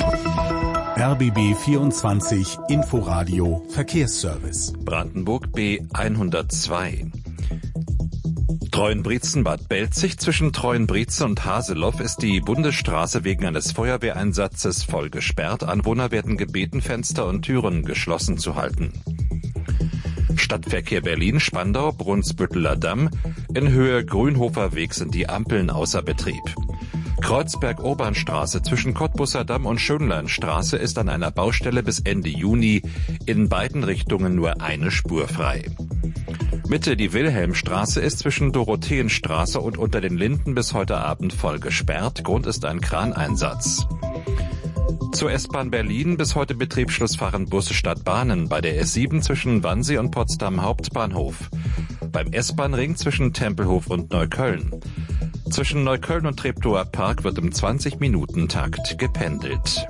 RBB 24 Inforadio Verkehrsservice. Brandenburg B 102. Treuenbrietzen-Bad Belzig. Zwischen Treuenbrietzen und Haseloff ist die Bundesstraße wegen eines Feuerwehreinsatzes voll gesperrt. Anwohner werden gebeten, Fenster und Türen geschlossen zu halten. Stadtverkehr Berlin-Spandau, Brunsbütteler Damm. In Höhe Grünhofer Weg sind die Ampeln außer Betrieb. Kreuzberg-Obernstraße zwischen Cottbusser Damm und Schönleinstraße ist an einer Baustelle bis Ende Juni in beiden Richtungen nur eine Spur frei. Mitte die Wilhelmstraße ist zwischen Dorotheenstraße und unter den Linden bis heute Abend voll gesperrt. Grund ist ein Kraneinsatz. Zur S-Bahn Berlin bis heute Betriebsschluss fahren Busse statt Bahnen bei der S7 zwischen Wannsee und Potsdam Hauptbahnhof. Beim S-Bahn-Ring zwischen Tempelhof und Neukölln. Zwischen Neukölln und Treptower Park wird im 20-Minuten-Takt gependelt.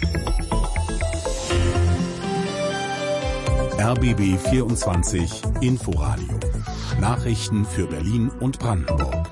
RBB 24 Inforadio. Nachrichten für Berlin und Brandenburg.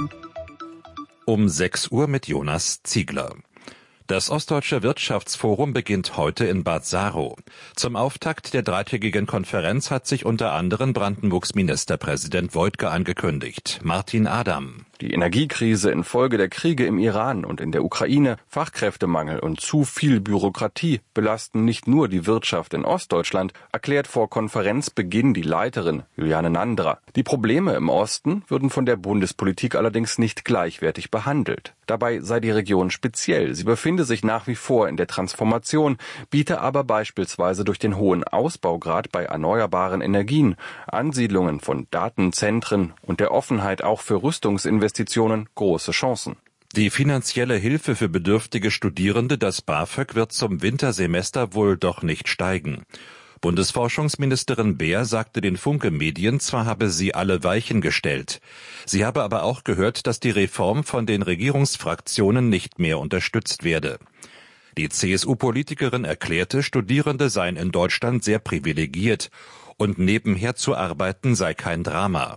Um 6 Uhr mit Jonas Ziegler. Das Ostdeutsche Wirtschaftsforum beginnt heute in Bad Saro. Zum Auftakt der dreitägigen Konferenz hat sich unter anderem Brandenburgs Ministerpräsident Woidke angekündigt. Martin Adam. Die Energiekrise infolge der Kriege im Iran und in der Ukraine, Fachkräftemangel und zu viel Bürokratie belasten nicht nur die Wirtschaft in Ostdeutschland, erklärt vor Konferenzbeginn die Leiterin Juliane Nandra. Die Probleme im Osten würden von der Bundespolitik allerdings nicht gleichwertig behandelt. Dabei sei die Region speziell. Sie befinde sich nach wie vor in der Transformation, biete aber beispielsweise durch den hohen Ausbaugrad bei erneuerbaren Energien, Ansiedlungen von Datenzentren und der Offenheit auch für Rüstungsinvestitionen große Chancen. Die finanzielle Hilfe für bedürftige Studierende, das BAföG, wird zum Wintersemester wohl doch nicht steigen. Bundesforschungsministerin Beer sagte den Funke-Medien, zwar habe sie alle Weichen gestellt. Sie habe aber auch gehört, dass die Reform von den Regierungsfraktionen nicht mehr unterstützt werde. Die CSU-Politikerin erklärte, Studierende seien in Deutschland sehr privilegiert und nebenher zu arbeiten sei kein Drama.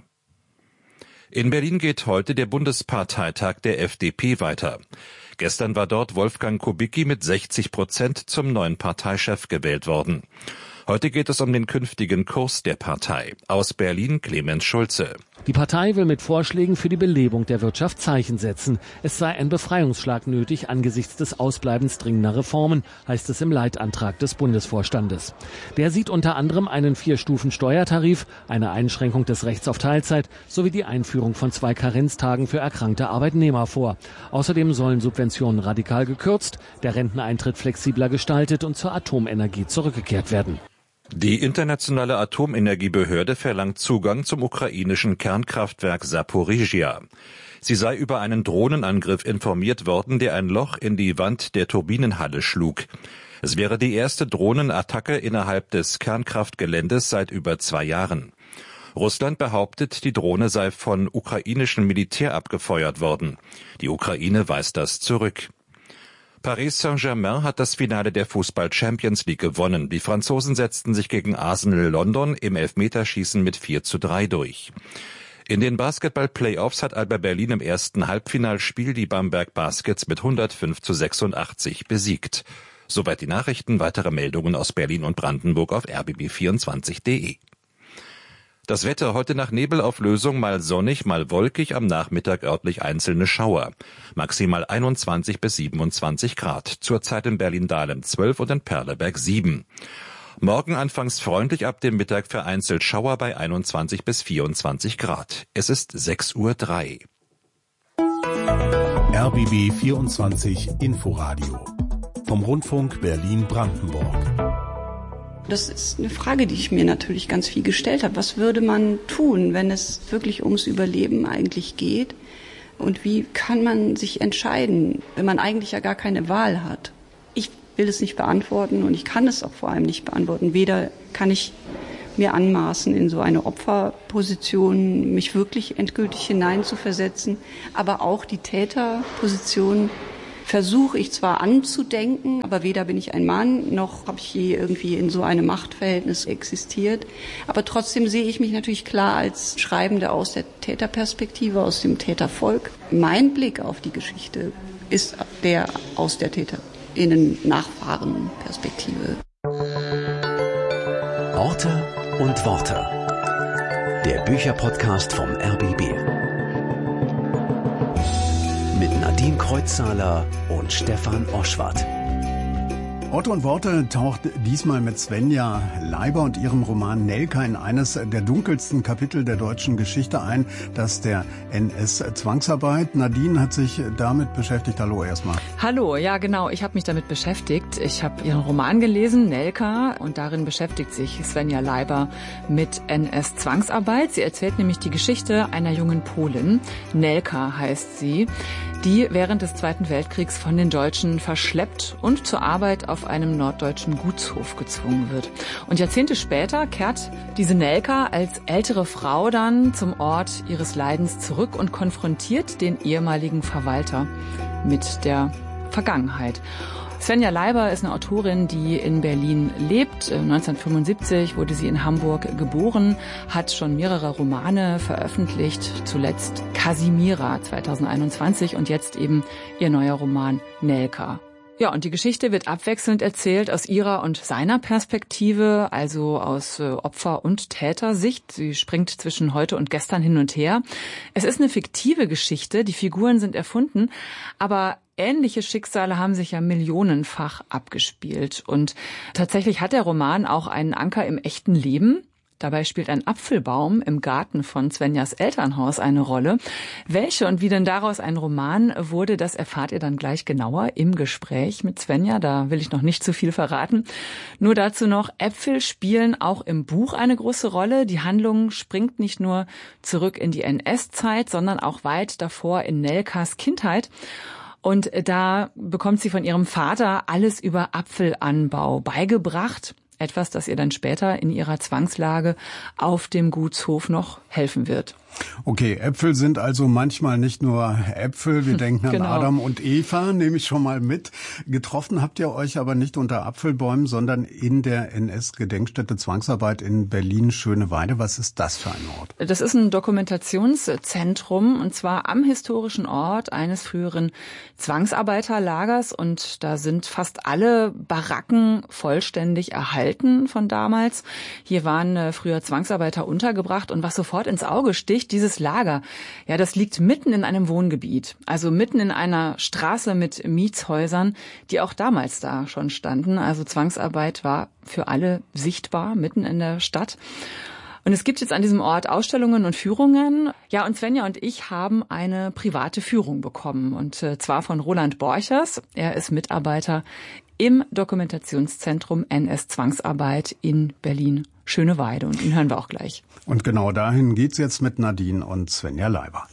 In Berlin geht heute der Bundesparteitag der FDP weiter. Gestern war dort Wolfgang Kubicki mit 60% zum neuen Parteichef gewählt worden. Heute geht es um den künftigen Kurs der Partei. Aus Berlin Clemens Schulze. Die Partei will mit Vorschlägen für die Belebung der Wirtschaft Zeichen setzen. Es sei ein Befreiungsschlag nötig angesichts des Ausbleibens dringender Reformen, heißt es im Leitantrag des Bundesvorstandes. Der sieht unter anderem einen 4-Stufen-Steuertarif, eine Einschränkung des Rechts auf Teilzeit sowie die Einführung von 2 Karenztagen für erkrankte Arbeitnehmer vor. Außerdem sollen Subventionen radikal gekürzt, der Renteneintritt flexibler gestaltet und zur Atomenergie zurückgekehrt werden. Die Internationale Atomenergiebehörde verlangt Zugang zum ukrainischen Kernkraftwerk Saporizhia. Sie sei über einen Drohnenangriff informiert worden, der ein Loch in die Wand der Turbinenhalle schlug. Es wäre die erste Drohnenattacke innerhalb des Kernkraftgeländes seit über 2 Jahren. Russland behauptet, die Drohne sei von ukrainischem Militär abgefeuert worden. Die Ukraine weist das zurück. Paris Saint-Germain hat das Finale der Fußball-Champions League gewonnen. Die Franzosen setzten sich gegen Arsenal London im Elfmeterschießen mit 4:3 durch. In den Basketball-Playoffs hat Alba Berlin im ersten Halbfinalspiel die Bamberg Baskets mit 105:86 besiegt. Soweit die Nachrichten. Weitere Meldungen aus Berlin und Brandenburg auf rbb24.de. Das Wetter heute nach Nebelauflösung mal sonnig, mal wolkig, am Nachmittag örtlich einzelne Schauer. Maximal 21 bis 27 Grad. Zurzeit in Berlin-Dahlem 12 und in Perleberg 7. Morgen anfangs freundlich, ab dem Mittag vereinzelt Schauer bei 21 bis 24 Grad. Es ist 6:03 Uhr. RBB 24 Inforadio. Vom Rundfunk Berlin-Brandenburg. Das ist eine Frage, die ich mir natürlich ganz viel gestellt habe. Was würde man tun, wenn es wirklich ums Überleben eigentlich geht? Und wie kann man sich entscheiden, wenn man eigentlich ja gar keine Wahl hat? Ich will es nicht beantworten und ich kann es auch vor allem nicht beantworten. Weder kann ich mir anmaßen, in so eine Opferposition mich wirklich endgültig hineinzuversetzen, aber auch die Täterposition versuche ich zwar anzudenken, aber weder bin ich ein Mann, noch habe ich je irgendwie in so einem Machtverhältnis existiert. Aber trotzdem sehe ich mich natürlich klar als Schreibende aus der Täterperspektive, aus dem Tätervolk. Mein Blick auf die Geschichte ist der aus der Täterperspektive. Nachfahrenperspektive. Orte und Worte. Der Bücherpodcast vom RBB. Mit Nadine Kreuzzahler und Stefan Oschwart. Orte und Worte taucht diesmal mit Svenja Leiber und ihrem Roman Nelka in eines der dunkelsten Kapitel der deutschen Geschichte ein, das der NS-Zwangsarbeit. Nadine hat sich damit beschäftigt. Hallo erstmal. Hallo, ja genau, ich habe mich damit beschäftigt. Ich habe ihren Roman gelesen, Nelka, und darin beschäftigt sich Svenja Leiber mit NS-Zwangsarbeit. Sie erzählt nämlich die Geschichte einer jungen Polin. Nelka heißt sie, die während des Zweiten Weltkriegs von den Deutschen verschleppt und zur Arbeit auf einem norddeutschen Gutshof gezwungen wird. Und Jahrzehnte später kehrt diese Nelka als ältere Frau dann zum Ort ihres Leidens zurück und konfrontiert den ehemaligen Verwalter mit der Vergangenheit. Svenja Leiber ist eine Autorin, die in Berlin lebt. 1975 wurde sie in Hamburg geboren, hat schon mehrere Romane veröffentlicht, zuletzt Kasimira 2021 und jetzt eben ihr neuer Roman Nelka. Ja, und die Geschichte wird abwechselnd erzählt aus ihrer und seiner Perspektive, also aus Opfer- und Tätersicht. Sie springt zwischen heute und gestern hin und her. Es ist eine fiktive Geschichte, die Figuren sind erfunden, aber ähnliche Schicksale haben sich ja millionenfach abgespielt. Und tatsächlich hat der Roman auch einen Anker im echten Leben. Dabei spielt ein Apfelbaum im Garten von Svenjas Elternhaus eine Rolle. Welche und wie denn daraus ein Roman wurde, das erfahrt ihr dann gleich genauer im Gespräch mit Svenja. Da will ich noch nicht zu viel verraten. Nur dazu noch, Äpfel spielen auch im Buch eine große Rolle. Die Handlung springt nicht nur zurück in die NS-Zeit, sondern auch weit davor in Nelkas Kindheit. Und da bekommt sie von ihrem Vater alles über Apfelanbau beigebracht. Etwas, das ihr dann später in ihrer Zwangslage auf dem Gutshof noch helfen wird. Okay, Äpfel sind also manchmal nicht nur Äpfel. Wir denken an Adam und Eva, nehme ich schon mal mit. Getroffen habt ihr euch aber nicht unter Apfelbäumen, sondern in der NS-Gedenkstätte Zwangsarbeit in Berlin-Schöneweide. Was ist das für ein Ort? Das ist ein Dokumentationszentrum, und zwar am historischen Ort eines früheren Zwangsarbeiterlagers. Und da sind fast alle Baracken vollständig erhalten von damals. Hier waren früher Zwangsarbeiter untergebracht. Und was sofort ins Auge sticht, dieses Lager, ja, das liegt mitten in einem Wohngebiet, also mitten in einer Straße mit Mietshäusern, die auch damals da schon standen. Also Zwangsarbeit war für alle sichtbar, mitten in der Stadt. Und es gibt jetzt an diesem Ort Ausstellungen und Führungen. Ja, und Svenja und ich haben eine private Führung bekommen, und zwar von Roland Borchers. Er ist Mitarbeiter im Dokumentationszentrum NS-Zwangsarbeit in Berlin-Schöneweide. Und ihn hören wir auch gleich. Und genau dahin geht's jetzt mit Nadine und Svenja Leiber.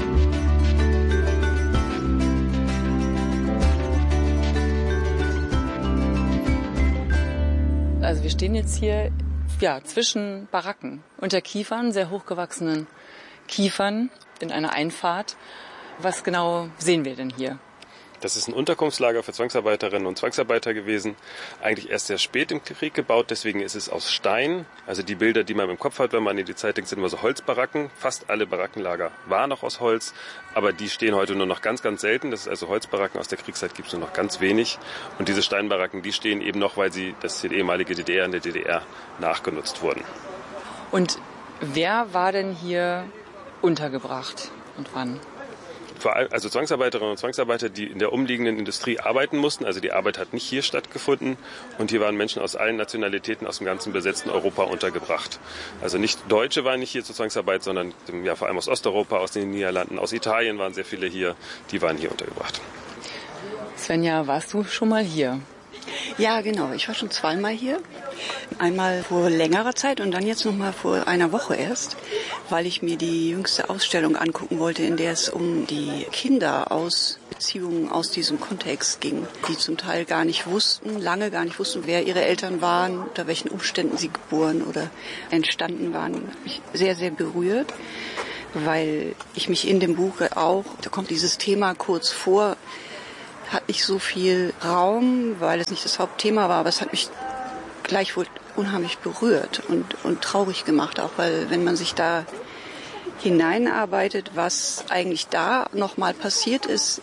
Also wir stehen jetzt hier zwischen Baracken, unter Kiefern, sehr hochgewachsenen Kiefern in einer Einfahrt. Was genau sehen wir denn hier? Das ist ein Unterkunftslager für Zwangsarbeiterinnen und Zwangsarbeiter gewesen. Eigentlich erst sehr spät im Krieg gebaut, deswegen ist es aus Stein. Also die Bilder, die man im Kopf hat, wenn man in die Zeit denkt, sind immer so Holzbaracken. Fast alle Barackenlager waren noch aus Holz, aber die stehen heute nur noch ganz, ganz selten. Das ist also Holzbaracken aus der Kriegszeit gibt es nur noch ganz wenig. Und diese Steinbaracken, die stehen eben noch, weil sie das ehemalige DDR in der DDR nachgenutzt wurden. Und wer war denn hier untergebracht und wann? Vor allem also Zwangsarbeiterinnen und Zwangsarbeiter, die in der umliegenden Industrie arbeiten mussten. Also die Arbeit hat nicht hier stattgefunden. Und hier waren Menschen aus allen Nationalitäten aus dem ganzen besetzten Europa untergebracht. Also nicht Deutsche waren nicht hier zur Zwangsarbeit, sondern vor allem aus Osteuropa, aus den Niederlanden, aus Italien waren sehr viele hier. Die waren hier untergebracht. Svenja, warst du schon mal hier? Ja, genau. Ich war schon zweimal hier. Einmal vor längerer Zeit und dann jetzt noch mal vor einer Woche erst, weil ich mir die jüngste Ausstellung angucken wollte, in der es um die Kinder aus Beziehungen aus diesem Kontext ging, die zum Teil lange gar nicht wussten, wer ihre Eltern waren, unter welchen Umständen sie geboren oder entstanden waren. Das hat mich sehr, sehr berührt, weil ich mich in dem Buch auch, da kommt dieses Thema kurz vor, hat nicht so viel Raum, weil es nicht das Hauptthema war, aber es hat mich gleichwohl unheimlich berührt und traurig gemacht, auch weil wenn man sich da hineinarbeitet, was eigentlich da nochmal passiert ist,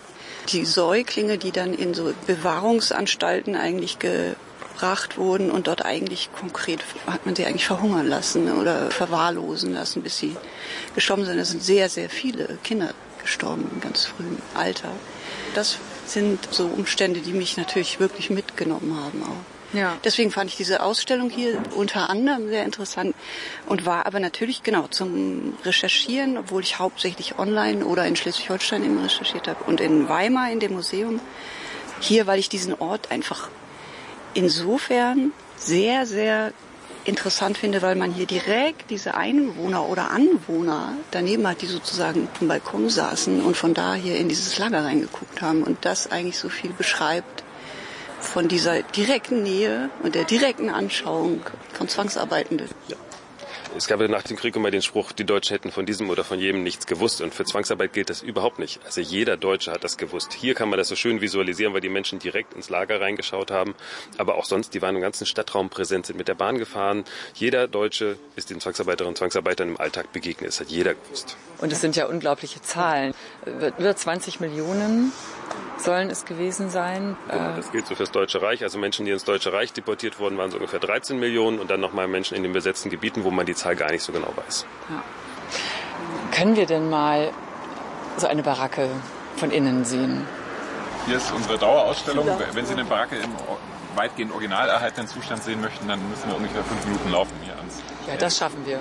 die Säuglinge, die dann in so Bewahrungsanstalten eigentlich gebracht wurden und dort eigentlich konkret hat man sie eigentlich verhungern lassen oder verwahrlosen lassen, bis sie gestorben sind. Es sind sehr, sehr viele Kinder gestorben im ganz frühen Alter. Das sind so Umstände, die mich natürlich wirklich mitgenommen haben auch. Ja. Deswegen fand ich diese Ausstellung hier unter anderem sehr interessant und war aber natürlich genau zum Recherchieren, obwohl ich hauptsächlich online oder in Schleswig-Holstein eben recherchiert habe und in Weimar in dem Museum. Hier, weil ich diesen Ort einfach insofern sehr, sehr interessant finde, weil man hier direkt diese Einwohner oder Anwohner daneben hat, die sozusagen am Balkon saßen und von da hier in dieses Lager reingeguckt haben und das eigentlich so viel beschreibt von dieser direkten Nähe und der direkten Anschauung von Zwangsarbeitenden. Ja. Es gab nach dem Krieg immer den Spruch, die Deutschen hätten von diesem oder von jenem nichts gewusst. Und für Zwangsarbeit gilt das überhaupt nicht. Also jeder Deutsche hat das gewusst. Hier kann man das so schön visualisieren, weil die Menschen direkt ins Lager reingeschaut haben. Aber auch sonst, die waren im ganzen Stadtraum präsent, sind mit der Bahn gefahren. Jeder Deutsche ist den Zwangsarbeiterinnen und Zwangsarbeitern im Alltag begegnet. Das hat jeder gewusst. Und es sind ja unglaubliche Zahlen. Über 20 Millionen sollen es gewesen sein. Genau, das gilt so fürs Deutsche Reich. Also Menschen, die ins Deutsche Reich deportiert wurden, waren so ungefähr 13 Millionen. Und dann nochmal Menschen in den besetzten Gebieten, wo man die Zahl gar nicht so genau weiß. Ja. Können wir denn mal so eine Baracke von innen sehen? Hier ist unsere Dauerausstellung. Wenn Sie eine Baracke im weitgehend original erhaltenen Zustand sehen möchten, dann müssen wir ungefähr 5 Minuten laufen hier ans. Ja, das schaffen wir.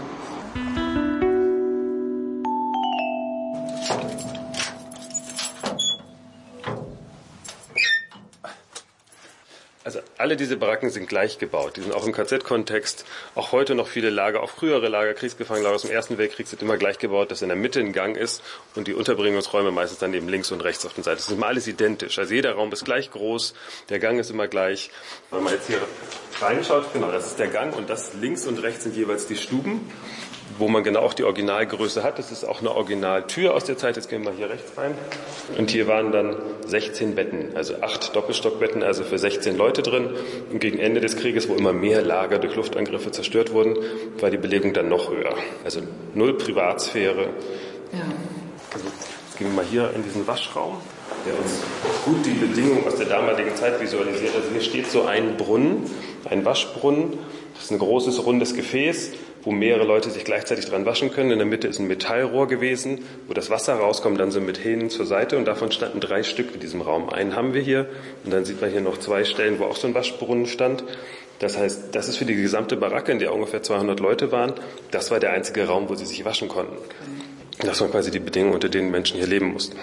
Also alle diese Baracken sind gleich gebaut. Die sind auch im KZ-Kontext. Auch heute noch viele Lager, auch frühere Lager, Kriegsgefangenenlager aus dem Ersten Weltkrieg sind immer gleich gebaut, dass in der Mitte ein Gang ist und die Unterbringungsräume meistens dann eben links und rechts auf den Seiten. Das ist immer alles identisch. Also jeder Raum ist gleich groß, der Gang ist immer gleich. Wenn man jetzt hier reinschaut, genau, das ist der Gang und das links und rechts sind jeweils die Stuben, wo man genau auch die Originalgröße hat. Das ist auch eine Originaltür aus der Zeit. Jetzt gehen wir hier rechts rein. Und hier waren dann 16 Betten, also 8 Doppelstockbetten, also für 16 Leute drin. Und gegen Ende des Krieges, wo immer mehr Lager durch Luftangriffe zerstört wurden, war die Belegung dann noch höher. Also 0 Privatsphäre. Ja. Also jetzt gehen wir mal hier in diesen Waschraum, der uns gut die Bedingungen aus der damaligen Zeit visualisiert. Also hier steht so ein Brunnen, ein Waschbrunnen. Das ist ein großes, rundes Gefäß, wo mehrere Leute sich gleichzeitig dran waschen können. In der Mitte ist ein Metallrohr gewesen, wo das Wasser rauskommt, dann so mit Hähnen zur Seite. Und davon standen 3 Stück in diesem Raum. Einen haben wir hier und dann sieht man hier noch 2 Stellen, wo auch so ein Waschbrunnen stand. Das heißt, das ist für die gesamte Baracke, in der ungefähr 200 Leute waren, das war der einzige Raum, wo sie sich waschen konnten. Das waren quasi die Bedingungen, unter denen Menschen hier leben mussten.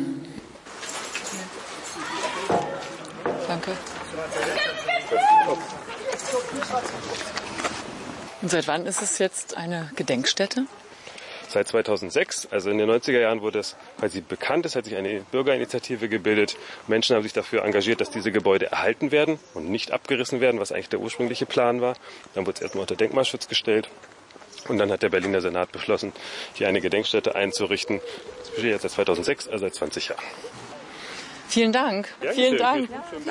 Danke. Und seit wann ist es jetzt eine Gedenkstätte? Seit 2006, also in den 90er Jahren wurde es, weil sie bekannt ist, hat sich eine Bürgerinitiative gebildet. Menschen haben sich dafür engagiert, dass diese Gebäude erhalten werden und nicht abgerissen werden, was eigentlich der ursprüngliche Plan war. Dann wurde es erstmal unter Denkmalschutz gestellt. Und dann hat der Berliner Senat beschlossen, hier eine Gedenkstätte einzurichten. Das besteht jetzt seit 2006, also seit 20 Jahren. Vielen Dank. Ja, vielen Dank. Ja,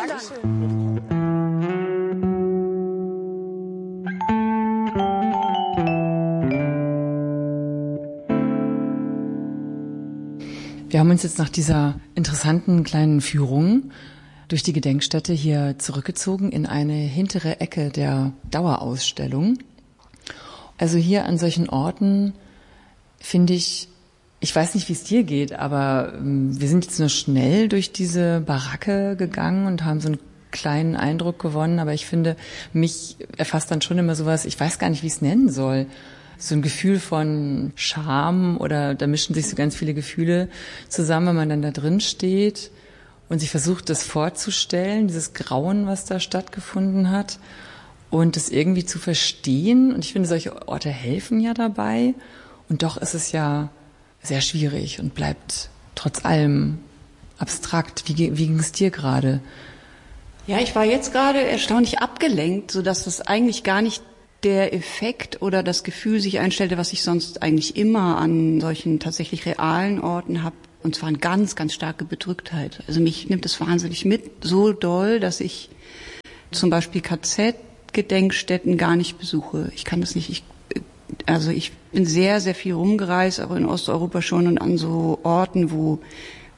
Wir haben uns jetzt nach dieser interessanten kleinen Führung durch die Gedenkstätte hier zurückgezogen in eine hintere Ecke der Dauerausstellung. Also hier an solchen Orten finde ich weiß nicht, wie es dir geht, aber wir sind jetzt nur schnell durch diese Baracke gegangen und haben so einen kleinen Eindruck gewonnen, aber ich finde, mich erfasst dann schon immer sowas, ich weiß gar nicht, wie ich es nennen soll. So ein Gefühl von Scham oder da mischen sich so ganz viele Gefühle zusammen, wenn man dann da drin steht und sich versucht, das vorzustellen, dieses Grauen, was da stattgefunden hat und das irgendwie zu verstehen. Und ich finde, solche Orte helfen ja dabei und doch ist es ja sehr schwierig und bleibt trotz allem abstrakt. Wie ging es dir gerade? Ja, ich war jetzt gerade erstaunlich abgelenkt, sodass das eigentlich gar nicht der Effekt oder das Gefühl sich einstellte, was ich sonst eigentlich immer an solchen tatsächlich realen Orten habe, und zwar eine ganz, ganz starke Bedrücktheit. Also mich nimmt es wahnsinnig mit, so doll, dass ich zum Beispiel KZ-Gedenkstätten gar nicht besuche. Ich kann das nicht. Ich bin sehr, sehr viel rumgereist, aber in Osteuropa schon und an so Orten, wo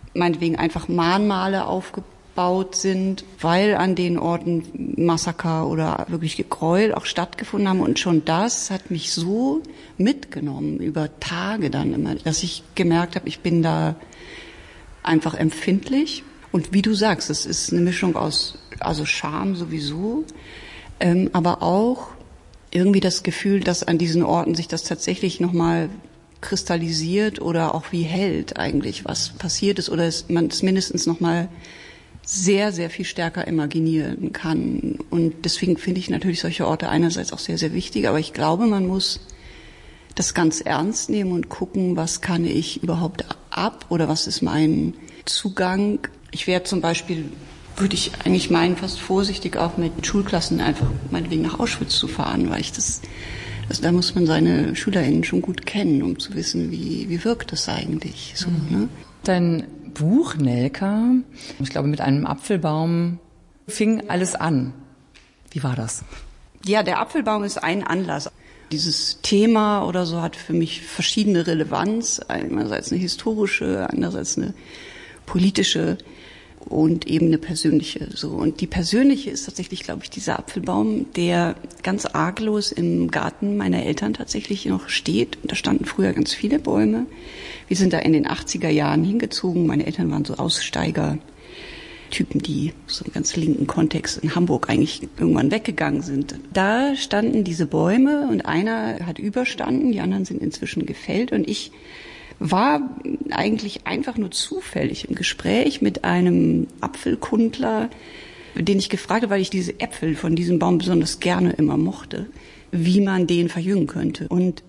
meinetwegen einfach Mahnmale aufgebaut sind, weil an den Orten Massaker oder wirklich Gräuel auch stattgefunden haben. Und schon das hat mich so mitgenommen über Tage dann immer, dass ich gemerkt habe, ich bin da einfach empfindlich. Und wie du sagst, es ist eine Mischung aus Scham sowieso, aber auch irgendwie das Gefühl, dass an diesen Orten sich das tatsächlich nochmal kristallisiert oder auch wie hält eigentlich, was passiert ist, oder man es mindestens nochmal sehr, sehr viel stärker imaginieren kann. Und deswegen finde ich natürlich solche Orte einerseits auch sehr, sehr wichtig, aber ich glaube, man muss das ganz ernst nehmen und gucken, was kann ich überhaupt ab oder was ist mein Zugang. Ich wäre zum Beispiel, würde ich eigentlich meinen, fast vorsichtig auch mit Schulklassen einfach meinetwegen nach Auschwitz zu fahren, weil ich da muss man seine SchülerInnen schon gut kennen, um zu wissen, wie wirkt das eigentlich so, ne? Dein Buch, Nelka, ich glaube, mit einem Apfelbaum fing alles an. Wie war das? Ja, der Apfelbaum ist ein Anlass. Dieses Thema oder so hat für mich verschiedene Relevanz. Einerseits eine historische, andererseits eine politische und eben eine persönliche. So. Und die persönliche ist tatsächlich, glaube ich, dieser Apfelbaum, der ganz arglos im Garten meiner Eltern tatsächlich noch steht. Und da standen früher ganz viele Bäume. Wir sind da in den 80er Jahren hingezogen. Meine Eltern waren so Aussteiger-Typen, die so im ganz linken Kontext in Hamburg eigentlich irgendwann weggegangen sind. Da standen diese Bäume und einer hat überstanden, die anderen sind inzwischen gefällt. Und ich war eigentlich einfach nur zufällig im Gespräch mit einem Apfelkundler, den ich gefragt habe, weil ich diese Äpfel von diesem Baum besonders gerne immer mochte, wie man den verjüngen könnte. Und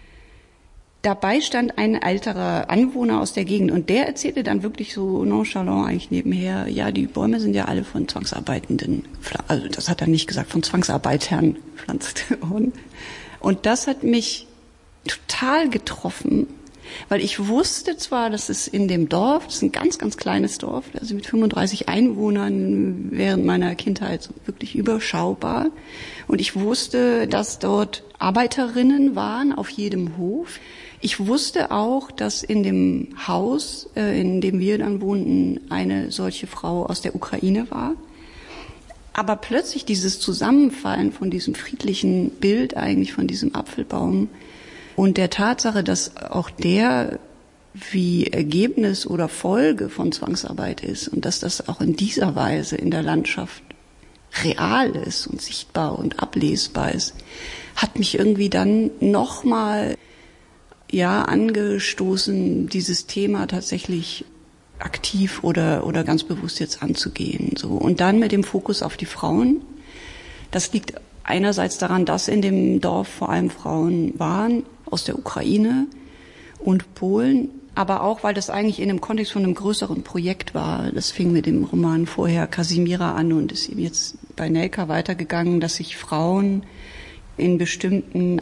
dabei stand ein älterer Anwohner aus der Gegend und der erzählte dann wirklich so nonchalant eigentlich nebenher, ja, die Bäume sind ja alle von Zwangsarbeitenden, also das hat er nicht gesagt, von Zwangsarbeitern gepflanzt worden. Und das hat mich total getroffen, weil ich wusste zwar, dass es in dem Dorf, das ist ein ganz, ganz kleines Dorf, also mit 35 Einwohnern während meiner Kindheit wirklich überschaubar. Und ich wusste, dass dort Arbeiterinnen waren auf jedem Hof. Ich wusste auch, dass in dem Haus, in dem wir dann wohnten, eine solche Frau aus der Ukraine war. Aber plötzlich dieses Zusammenfallen von diesem friedlichen Bild eigentlich von diesem Apfelbaum und der Tatsache, dass auch der wie Ergebnis oder Folge von Zwangsarbeit ist und dass das auch in dieser Weise in der Landschaft real ist und sichtbar und ablesbar ist, hat mich irgendwie dann nochmal angestoßen, dieses Thema tatsächlich aktiv oder ganz bewusst jetzt anzugehen. So. Und dann mit dem Fokus auf die Frauen. Das liegt einerseits daran, dass in dem Dorf vor allem Frauen waren aus der Ukraine und Polen, aber auch, weil das eigentlich in dem Kontext von einem größeren Projekt war. Das fing mit dem Roman vorher Kasimira an und ist eben jetzt bei Nelka weitergegangen, dass sich Frauen in bestimmten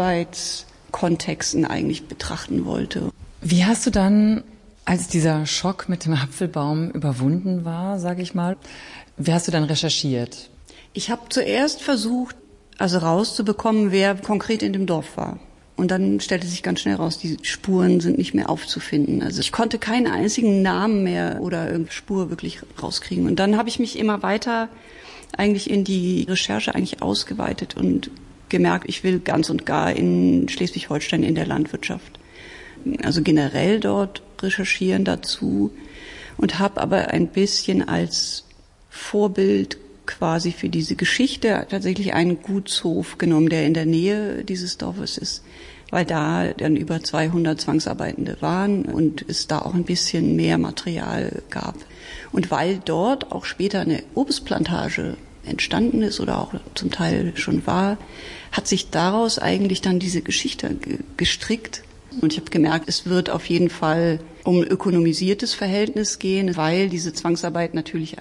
Arbeitskontexten eigentlich betrachten wollte. Wie hast du dann, als dieser Schock mit dem Apfelbaum überwunden war, sage ich mal, wie hast du dann recherchiert? Ich habe zuerst versucht, rauszubekommen, wer konkret in dem Dorf war. Und dann stellte sich ganz schnell raus, die Spuren sind nicht mehr aufzufinden. Also ich konnte keinen einzigen Namen mehr oder irgendeine Spur wirklich rauskriegen. Und dann habe ich mich immer weiter eigentlich in die Recherche eigentlich ausgeweitet und gemerkt, ich will ganz und gar in Schleswig-Holstein in der Landwirtschaft, also generell dort recherchieren dazu und habe aber ein bisschen als Vorbild quasi für diese Geschichte tatsächlich einen Gutshof genommen, der in der Nähe dieses Dorfes ist, weil da dann über 200 Zwangsarbeitende waren und es da auch ein bisschen mehr Material gab. Und weil dort auch später eine Obstplantage entstanden ist oder auch zum Teil schon war, hat sich daraus eigentlich dann diese Geschichte gestrickt. Und ich habe gemerkt, es wird auf jeden Fall um ein ökonomisiertes Verhältnis gehen, weil diese Zwangsarbeit natürlich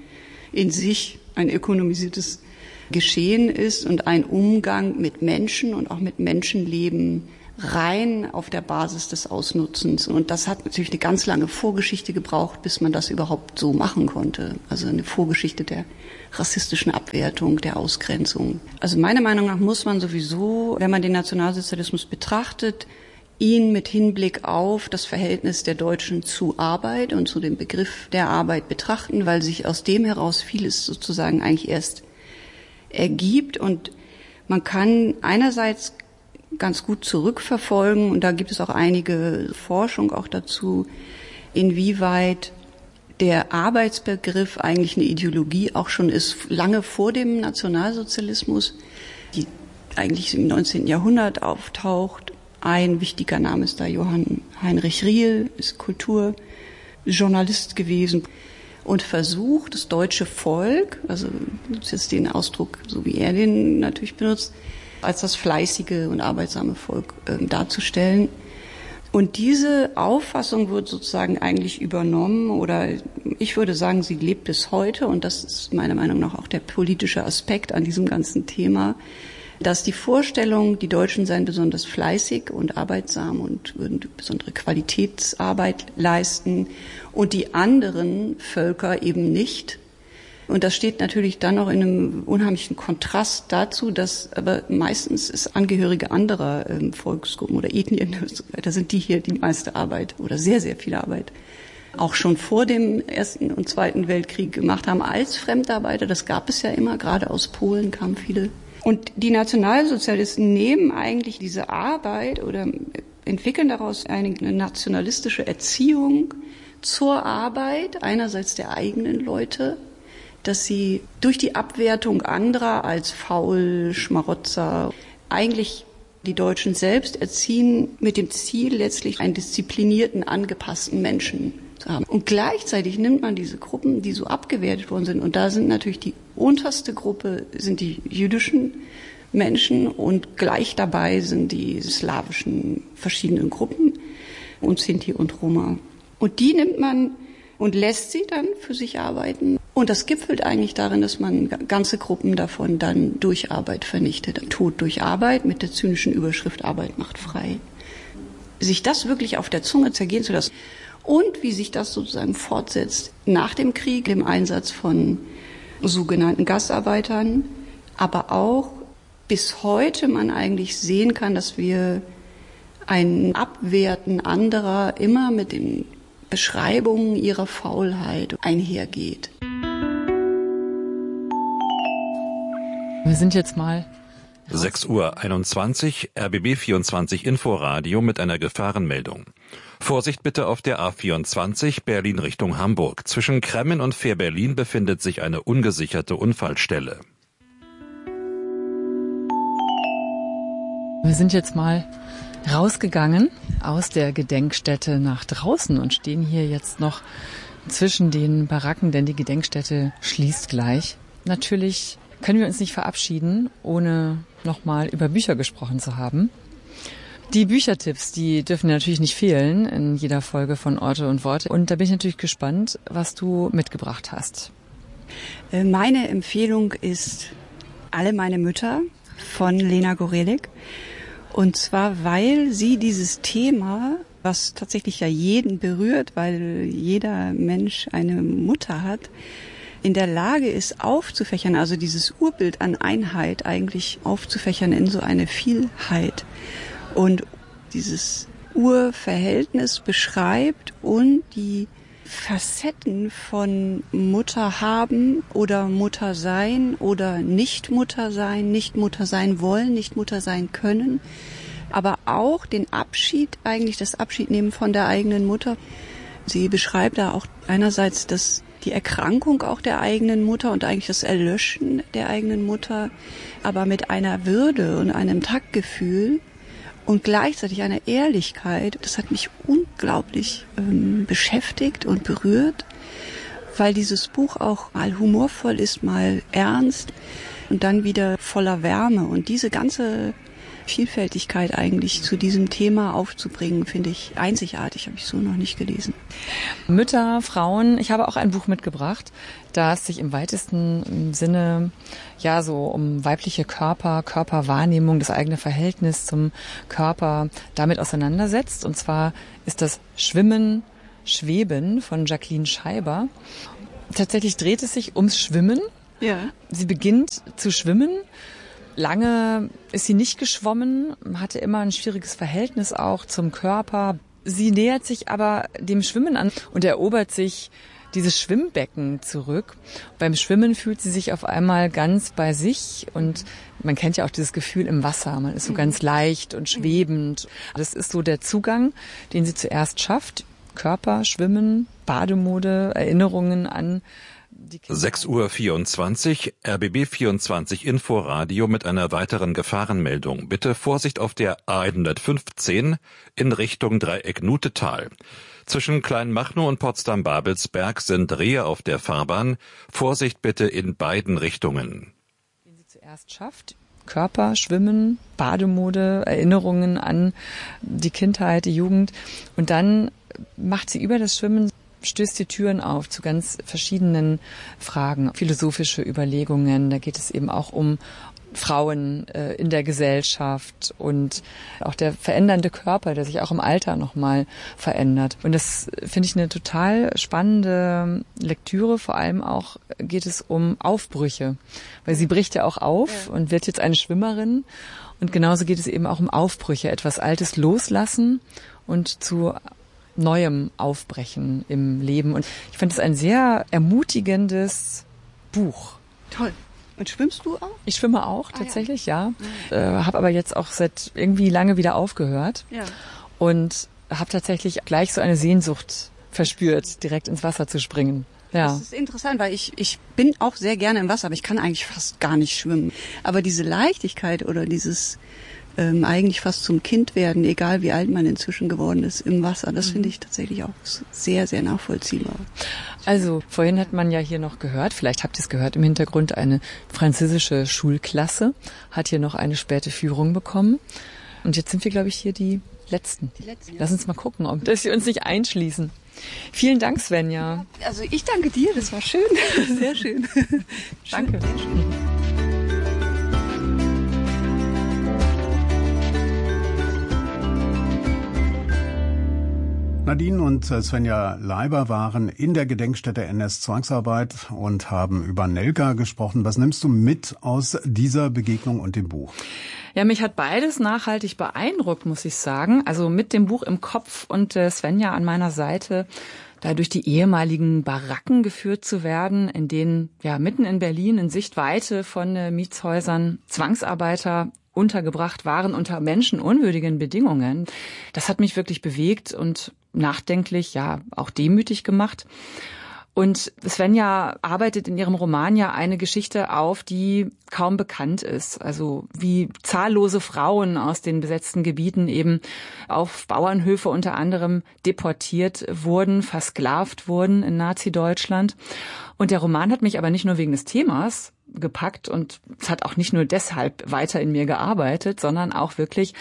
in sich ein ökonomisiertes Geschehen ist und ein Umgang mit Menschen und auch mit Menschenleben rein auf der Basis des Ausnutzens. Und das hat natürlich eine ganz lange Vorgeschichte gebraucht, bis man das überhaupt so machen konnte. Also eine Vorgeschichte der rassistischen Abwertung, der Ausgrenzung. Also meiner Meinung nach muss man sowieso, wenn man den Nationalsozialismus betrachtet, ihn mit Hinblick auf das Verhältnis der Deutschen zu Arbeit und zu dem Begriff der Arbeit betrachten, weil sich aus dem heraus vieles sozusagen eigentlich erst ergibt. Und man kann einerseits ganz gut zurückverfolgen, und da gibt es auch einige Forschung auch dazu, inwieweit der Arbeitsbegriff eigentlich eine Ideologie auch schon ist, lange vor dem Nationalsozialismus, die eigentlich im 19. Jahrhundert auftaucht. Ein wichtiger Name ist da Johann Heinrich Riehl, ist Kulturjournalist gewesen und versucht, das deutsche Volk, also nutzt jetzt den Ausdruck, so wie er den natürlich benutzt, als das fleißige und arbeitsame Volk darzustellen. Und diese Auffassung wird sozusagen eigentlich übernommen, oder ich würde sagen, sie lebt bis heute, und das ist meiner Meinung nach auch der politische Aspekt an diesem ganzen Thema, dass die Vorstellung, die Deutschen seien besonders fleißig und arbeitsam und würden besondere Qualitätsarbeit leisten und die anderen Völker eben nicht. Und das steht natürlich dann auch in einem unheimlichen Kontrast dazu, dass aber meistens es Angehörige anderer Volksgruppen oder Ethnien und so weiter sind, die hier die meiste Arbeit oder sehr, sehr viel Arbeit auch schon vor dem Ersten und Zweiten Weltkrieg gemacht haben als Fremdarbeiter. Das gab es ja immer, gerade aus Polen kamen viele. Und die Nationalsozialisten nehmen eigentlich diese Arbeit oder entwickeln daraus eine nationalistische Erziehung zur Arbeit, einerseits der eigenen Leute, dass sie durch die Abwertung anderer als faul, Schmarotzer, eigentlich die Deutschen selbst erziehen mit dem Ziel, letztlich einen disziplinierten, angepassten Menschen zu haben. Und gleichzeitig nimmt man diese Gruppen, die so abgewertet worden sind, und da sind natürlich die unterste Gruppe sind die jüdischen Menschen und gleich dabei sind die slawischen verschiedenen Gruppen und Sinti und Roma. Und die nimmt man und lässt sie dann für sich arbeiten. Und das gipfelt eigentlich darin, dass man ganze Gruppen davon dann durch Arbeit vernichtet. Tod durch Arbeit mit der zynischen Überschrift Arbeit macht frei. Sich das wirklich auf der Zunge zergehen zu lassen und wie sich das sozusagen fortsetzt nach dem Krieg, dem Einsatz von sogenannten Gastarbeitern, aber auch bis heute man eigentlich sehen kann, dass wir ein Abwerten anderer immer mit den Beschreibungen ihrer Faulheit einhergeht. Wir sind jetzt mal 6:21 Uhr, RBB 24 Inforadio mit einer Gefahrenmeldung. Vorsicht bitte auf der A24 Berlin Richtung Hamburg. Zwischen Kremmen und Fähr-Berlin befindet sich eine ungesicherte Unfallstelle. Wir sind jetzt mal rausgegangen aus der Gedenkstätte nach draußen und stehen hier jetzt noch zwischen den Baracken, denn die Gedenkstätte schließt gleich. Natürlich können wir uns nicht verabschieden, ohne nochmal über Bücher gesprochen zu haben. Die Büchertipps, die dürfen natürlich nicht fehlen in jeder Folge von Orte und Worte. Und da bin ich natürlich gespannt, was du mitgebracht hast. Meine Empfehlung ist Alle meine Mütter von Lena Gorelik. Und zwar, weil sie dieses Thema, was tatsächlich ja jeden berührt, weil jeder Mensch eine Mutter hat, in der Lage ist aufzufächern, also dieses Urbild an Einheit eigentlich aufzufächern in so eine Vielheit. Und dieses Urverhältnis beschreibt und die Facetten von Mutter haben oder Mutter sein oder nicht Mutter sein wollen, nicht Mutter sein können, aber auch den Abschied, eigentlich das Abschiednehmen von der eigenen Mutter. Sie beschreibt da auch einerseits die Erkrankung auch der eigenen Mutter und eigentlich das Erlöschen der eigenen Mutter, aber mit einer Würde und einem Taktgefühl und gleichzeitig einer Ehrlichkeit. Das hat mich unglaublich beschäftigt und berührt, weil dieses Buch auch mal humorvoll ist, mal ernst und dann wieder voller Wärme. Und diese ganze Vielfältigkeit eigentlich zu diesem Thema aufzubringen, finde ich einzigartig, habe ich so noch nicht gelesen. Mütter, Frauen, ich habe auch ein Buch mitgebracht, das sich im weitesten Sinne ja so um weibliche Körperwahrnehmung, das eigene Verhältnis zum Körper damit auseinandersetzt. Und zwar ist das Schwimmen, Schweben von Jacqueline Scheiber. Tatsächlich dreht es sich ums Schwimmen. Ja. Sie beginnt zu schwimmen Lange ist sie nicht geschwommen, hatte immer ein schwieriges Verhältnis auch zum Körper. Sie nähert sich aber dem Schwimmen an und erobert sich dieses Schwimmbecken zurück. Beim Schwimmen fühlt sie sich auf einmal ganz bei sich und man kennt ja auch dieses Gefühl im Wasser. Man ist so ganz leicht und schwebend. Das ist so der Zugang, den sie zuerst schafft. Körper, Schwimmen, Bademode, Erinnerungen an die Kinder. 6:24 Uhr, RBB 24 Inforadio mit einer weiteren Gefahrenmeldung. Bitte Vorsicht auf der A115 in Richtung Dreieck Nutetal. Zwischen Kleinmachnow und Potsdam-Babelsberg sind Rehe auf der Fahrbahn. Vorsicht bitte in beiden Richtungen. Den sie zuerst schafft. Körper, Schwimmen, Bademode, Erinnerungen an die Kindheit, die Jugend. Und dann macht sie über das Schwimmen, stößt die Türen auf zu ganz verschiedenen Fragen, philosophische Überlegungen. Da geht es eben auch um Frauen in der Gesellschaft und auch der verändernde Körper, der sich auch im Alter nochmal verändert. Und das finde ich eine total spannende Lektüre. Vor allem auch geht es um Aufbrüche, weil sie bricht ja auch auf und wird jetzt eine Schwimmerin. Und genauso geht es eben auch um Aufbrüche, etwas Altes loslassen und zu Neuem aufbrechen im Leben. Und ich fand es ein sehr ermutigendes Buch. Toll. Und schwimmst du auch? Ich schwimme auch, tatsächlich, ja. Habe aber jetzt auch seit irgendwie lange wieder aufgehört. Ja. Und habe tatsächlich gleich so eine Sehnsucht verspürt, direkt ins Wasser zu springen. Ja. Das ist interessant, weil ich bin auch sehr gerne im Wasser, aber ich kann eigentlich fast gar nicht schwimmen. Aber diese Leichtigkeit oder dieses eigentlich fast zum Kind werden, egal wie alt man inzwischen geworden ist, im Wasser, das finde ich tatsächlich auch sehr, sehr nachvollziehbar. Also, vorhin hat man ja hier noch gehört, vielleicht habt ihr es gehört im Hintergrund, eine französische Schulklasse hat hier noch eine späte Führung bekommen. Und jetzt sind wir, glaube ich, hier die Letzten. Ja. Lass uns mal gucken, ob dass sie uns nicht einschließen. Vielen Dank, Svenja. Also ich danke dir, das war schön, sehr schön. Danke. Nadine und Svenja Leiber waren in der Gedenkstätte NS-Zwangsarbeit und haben über Nelka gesprochen. Was nimmst du mit aus dieser Begegnung und dem Buch? Ja, mich hat beides nachhaltig beeindruckt, muss ich sagen. Also mit dem Buch im Kopf und Svenja an meiner Seite, da durch die ehemaligen Baracken geführt zu werden, in denen ja mitten in Berlin in Sichtweite von Mietshäusern Zwangsarbeiter untergebracht waren unter menschenunwürdigen Bedingungen. Das hat mich wirklich bewegt und nachdenklich, ja, auch demütig gemacht. Und Svenja arbeitet in ihrem Roman ja eine Geschichte auf, die kaum bekannt ist. Also wie zahllose Frauen aus den besetzten Gebieten eben auf Bauernhöfe unter anderem deportiert wurden, versklavt wurden in Nazi-Deutschland. Und der Roman hat mich aber nicht nur wegen des Themas gepackt und es hat auch nicht nur deshalb weiter in mir gearbeitet, sondern auch wirklich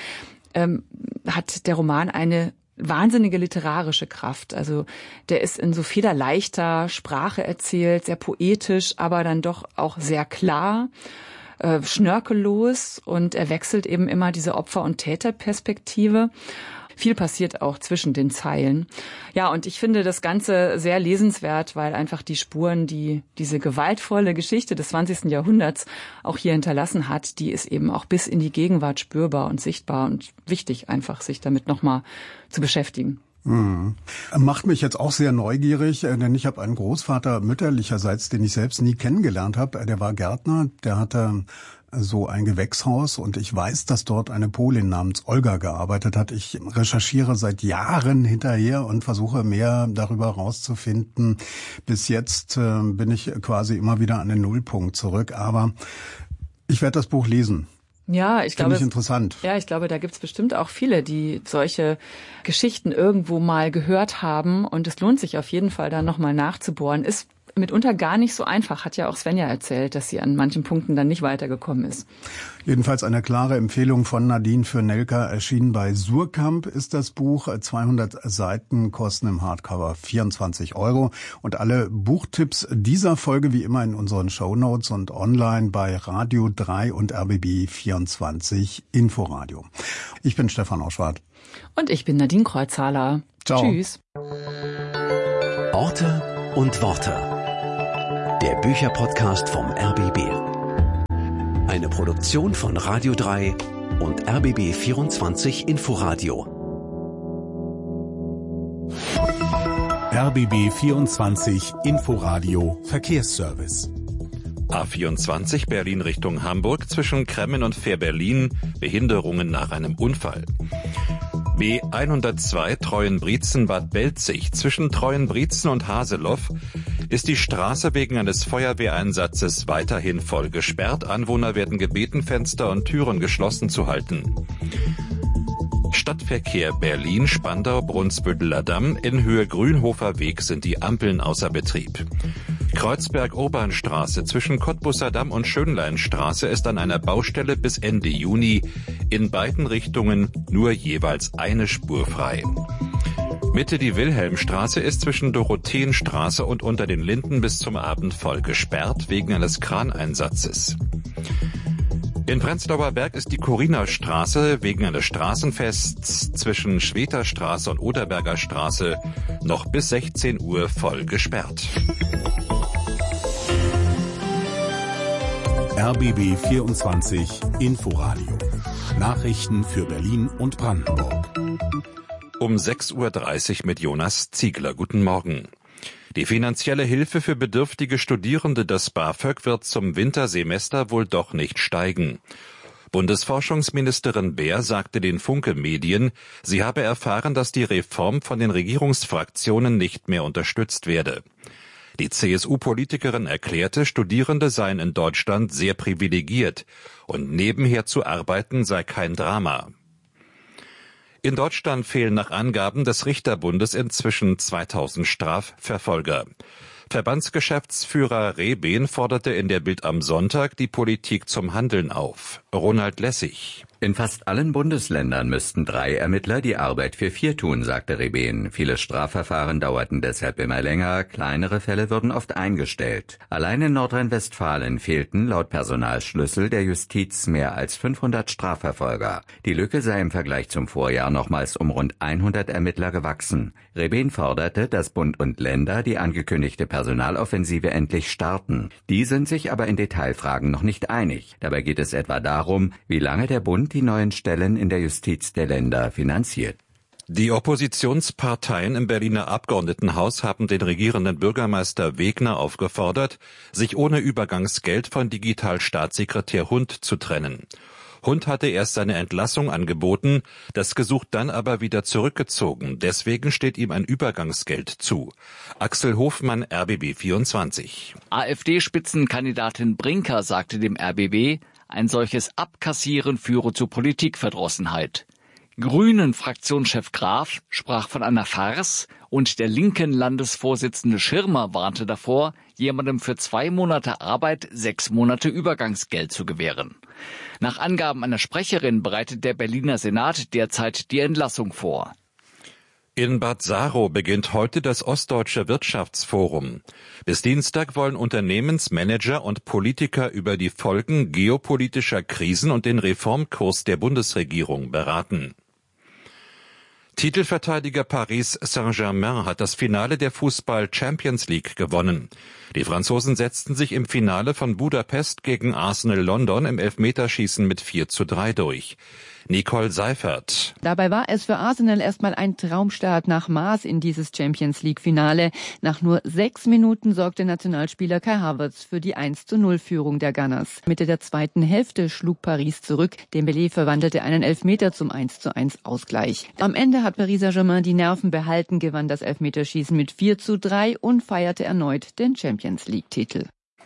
hat der Roman eine wahnsinnige literarische Kraft. Also der ist in so federleichter Sprache erzählt, sehr poetisch, aber dann doch auch sehr klar, schnörkellos und er wechselt eben immer diese Opfer- und Täterperspektive. Viel passiert auch zwischen den Zeilen. Ja, und ich finde das Ganze sehr lesenswert, weil einfach die Spuren, die diese gewaltvolle Geschichte des 20. Jahrhunderts auch hier hinterlassen hat, die ist eben auch bis in die Gegenwart spürbar und sichtbar und wichtig, einfach sich damit nochmal zu beschäftigen. Macht mich jetzt auch sehr neugierig, denn ich habe einen Großvater mütterlicherseits, den ich selbst nie kennengelernt habe. Der war Gärtner, der hatte so ein Gewächshaus und ich weiß, dass dort eine Polin namens Olga gearbeitet hat. Ich recherchiere seit Jahren hinterher und versuche mehr darüber herauszufinden. Bis jetzt bin ich quasi immer wieder an den Nullpunkt zurück, aber ich werde das Buch lesen. Ja, ich glaube, interessant. Ja, ich glaube, da gibt's bestimmt auch viele, die solche Geschichten irgendwo mal gehört haben und es lohnt sich auf jeden Fall, da nochmal nachzubohren. Ist mitunter gar nicht so einfach, hat ja auch Svenja erzählt, dass sie an manchen Punkten dann nicht weitergekommen ist. Jedenfalls eine klare Empfehlung von Nadine für Nelka, erschienen bei Suhrkamp ist das Buch. 200 Seiten kosten im Hardcover 24 € und alle Buchtipps dieser Folge wie immer in unseren Shownotes und online bei Radio 3 und RBB 24 Inforadio. Ich bin Stefan Auschwart. Und ich bin Nadine Kreuzhaler. Ciao. Tschüss. Orte und Worte. Der Bücherpodcast vom RBB. Eine Eine Produktion von Radio 3 und RBB 24 Inforadio. RBB 24 Inforadio Verkehrsservice. A24 Berlin Richtung Hamburg zwischen Kremmen und Fähr-Berlin, Behinderungen nach einem Unfall. B102 Treuenbrietzen-Bad Belzig zwischen Treuenbrietzen und Haseloff ist die Straße wegen eines Feuerwehreinsatzes weiterhin voll gesperrt. Anwohner werden gebeten, Fenster und Türen geschlossen zu halten. Stadtverkehr Berlin, Spandau, Brunsbütteler Damm. In Höhe Grünhofer Weg sind die Ampeln außer Betrieb. Kreuzberg-Urbanstraße zwischen Cottbusser Damm und Schönleinstraße ist an einer Baustelle bis Ende Juni in beiden Richtungen nur jeweils eine Spur frei. Mitte die Wilhelmstraße ist zwischen Dorotheenstraße und Unter den Linden bis zum Abend voll gesperrt wegen eines Kraneinsatzes. In Prenzlauer Berg ist die Corina-Straße wegen eines Straßenfests zwischen Schweterstraße und Oderberger Straße noch bis 16 Uhr voll gesperrt. RBB 24 Inforadio. Nachrichten für Berlin und Brandenburg. Um 6.30 Uhr mit Jonas Ziegler. Guten Morgen. Die finanzielle Hilfe für bedürftige Studierende, das BAföG, wird zum Wintersemester wohl doch nicht steigen. Bundesforschungsministerin Beer sagte den Funke Medien, sie habe erfahren, dass die Reform von den Regierungsfraktionen nicht mehr unterstützt werde. Die CSU-Politikerin erklärte, Studierende seien in Deutschland sehr privilegiert und nebenher zu arbeiten sei kein Drama. In Deutschland fehlen nach Angaben des Richterbundes inzwischen 2000 Strafverfolger. Verbandsgeschäftsführer Rehben forderte in der Bild am Sonntag die Politik zum Handeln auf. Ronald Lessig. In fast allen Bundesländern müssten 3 Ermittler die Arbeit für 4 tun, sagte Rehben. Viele Strafverfahren dauerten deshalb immer länger, kleinere Fälle wurden oft eingestellt. Allein in Nordrhein-Westfalen fehlten laut Personalschlüssel der Justiz mehr als 500 Strafverfolger. Die Lücke sei im Vergleich zum Vorjahr nochmals um rund 100 Ermittler gewachsen. Rehben forderte, dass Bund und Länder die angekündigte Personaloffensive endlich starten. Die sind sich aber in Detailfragen noch nicht einig. Dabei geht es etwa darum, wie lange der Bund die neuen Stellen in der Justiz der Länder finanziert. Die Oppositionsparteien im Berliner Abgeordnetenhaus haben den regierenden Bürgermeister Wegner aufgefordert, sich ohne Übergangsgeld von Digitalstaatssekretär Hund zu trennen. Hund hatte erst seine Entlassung angeboten, das Gesuch dann aber wieder zurückgezogen. Deswegen steht ihm ein Übergangsgeld zu. Axel Hofmann, RBB 24. AfD-Spitzenkandidatin Brinker sagte dem RBB, ein solches Abkassieren führe zu Politikverdrossenheit. Grünen-Fraktionschef Graf sprach von einer Farce und der linken Landesvorsitzende Schirmer warnte davor, jemandem für 2 Monate Arbeit 6 Monate Übergangsgeld zu gewähren. Nach Angaben einer Sprecherin bereitet der Berliner Senat derzeit die Entlassung vor. In Bad Saro beginnt heute das Ostdeutsche Wirtschaftsforum. Bis Dienstag wollen Unternehmensmanager und Politiker über die Folgen geopolitischer Krisen und den Reformkurs der Bundesregierung beraten. Titelverteidiger Paris Saint-Germain hat das Finale der Fußball-Champions League gewonnen. Die Franzosen setzten sich im Finale von Budapest gegen Arsenal London im Elfmeterschießen mit 4:3 durch. Nicole Seifert. Dabei war es für Arsenal erstmal ein Traumstart nach Maß in dieses Champions-League-Finale. Nach nur 6 Minuten sorgte Nationalspieler Kai Havertz für die 1:0-Führung der Gunners. Mitte der zweiten Hälfte schlug Paris zurück. Dembélé verwandelte einen Elfmeter zum 1:1-Ausgleich. Am Ende hat Paris Saint-Germain die Nerven behalten, gewann das Elfmeterschießen mit 4:3 und feierte erneut den Champions-League-Titel.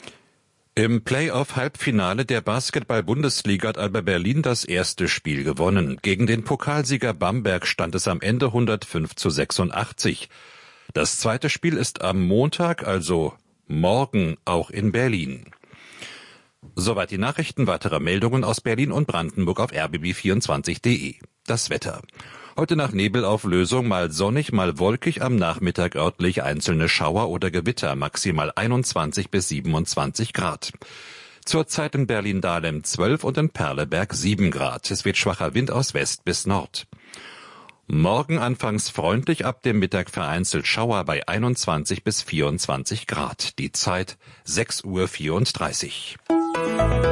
Im Playoff-Halbfinale der Basketball-Bundesliga hat Alba Berlin das erste Spiel gewonnen. Gegen den Pokalsieger Bamberg stand es am Ende 105:86. Das zweite Spiel ist am Montag, also morgen, auch in Berlin. Soweit die Nachrichten. Weitere Meldungen aus Berlin und Brandenburg auf rbb24.de. Das Wetter. Heute nach Nebelauflösung mal sonnig, mal wolkig, am Nachmittag örtlich einzelne Schauer oder Gewitter, maximal 21 bis 27 Grad. Zurzeit in Berlin-Dahlem 12 und in Perleberg 7 Grad. Es wird schwacher Wind aus West bis Nord. Morgen anfangs freundlich, ab dem Mittag vereinzelt Schauer bei 21 bis 24 Grad. Die Zeit 6:34 Uhr.